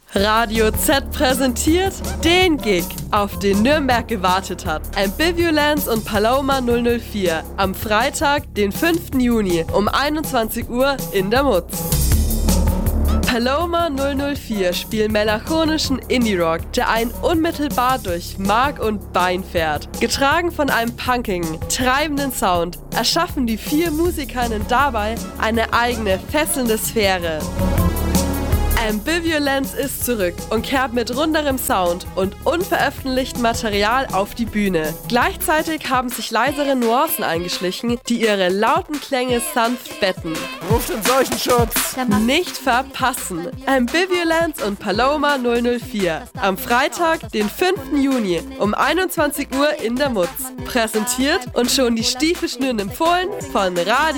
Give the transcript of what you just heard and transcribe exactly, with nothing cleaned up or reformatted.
Radio Z präsentiert den Gig, auf den Nürnberg gewartet hat. Ambivalence und Paloma null null vier am Freitag, den fünften Juni um einundzwanzig Uhr in der Mutz. Paloma null null vier spielen melancholischen Indie-Rock, der einen unmittelbar durch Mark und Bein fährt. Getragen von einem punkigen, treibenden Sound, erschaffen die vier Musikerinnen dabei eine eigene, fesselnde Sphäre. Ambivalence ist zurück und kehrt mit runderem Sound und unveröffentlichtem Material auf die Bühne. Gleichzeitig haben sich leisere Nuancen eingeschlichen, die ihre lauten Klänge sanft betten. Ruft den Seuchenschutz! Nicht verpassen! Ambivalence und Paloma null null vier am Freitag, den fünften Juni um einundzwanzig Uhr in der Mutz. Präsentiert und schon die Stiefel schnüren empfohlen von Radio